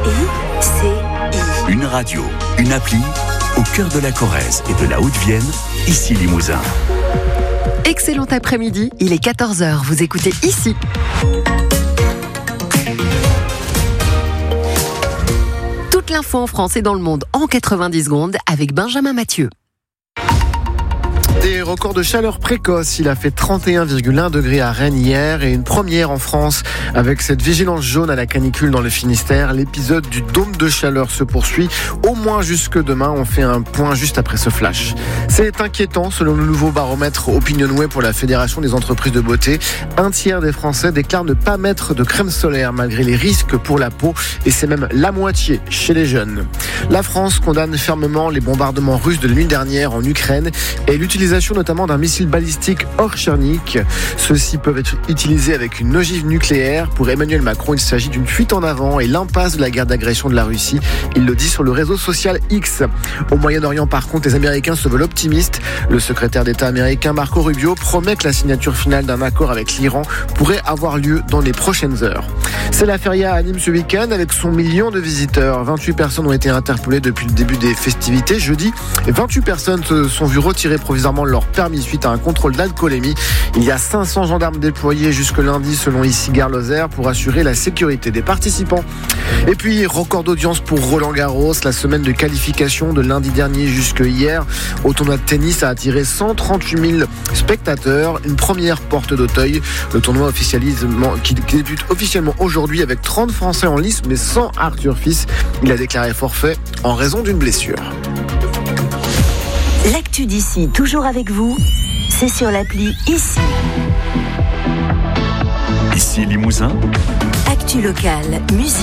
RCI. Une radio, une appli, au cœur de la Corrèze et de la Haute-Vienne, ici Limousin. Excellent après-midi, il est 14h, vous écoutez ici. Toute l'info en France et dans le monde en 90 secondes avec Benjamin Mathieu. Des records de chaleur précoce, il a fait 31,1 degrés à Rennes hier et une première en France avec cette vigilance jaune à la canicule dans le Finistère. L'épisode du dôme de chaleur se poursuit au moins jusque demain. On fait un point juste après ce flash. C'est inquiétant selon le nouveau baromètre Opinionway pour la Fédération des entreprises de beauté. Un tiers des Français déclarent ne pas mettre de crème solaire malgré les risques pour la peau et c'est même la moitié chez les jeunes. La France condamne fermement les bombardements russes de la nuit dernière en Ukraine et l'utilisation notamment d'un missile balistique Orchernik. Ceux-ci peuvent être utilisés avec une ogive nucléaire. Pour Emmanuel Macron, il s'agit d'une fuite en avant et l'impasse de la guerre d'agression de la Russie. Il le dit sur le réseau social X. Au Moyen-Orient, par contre, les Américains se veulent optimistes. Le secrétaire d'État américain Marco Rubio promet que la signature finale d'un accord avec l'Iran pourrait avoir lieu dans les prochaines heures. C'est la feria à Nîmes ce week-end avec son million de visiteurs. 28 personnes ont été interpellées depuis le début des festivités. Jeudi, 28 personnes se sont vues retirer provisoirement leur permis suite à un contrôle d'alcoolémie. Il y a 500 gendarmes déployés jusque lundi selon ici Gare Lozère pour assurer la sécurité des participants. Et puis, record d'audience pour Roland Garros. La semaine de qualification de lundi dernier jusque hier au tournoi de tennis a attiré 138 000 spectateurs. Une première porte d'Auteuil. Le tournoi qui débute officiellement aujourd'hui avec 30 Français en lice mais sans Arthur Fils. Il a déclaré forfait en raison d'une blessure. L'actu d'ici, toujours avec vous, c'est sur l'appli ici. Ici Limousin. Actu locale, musique.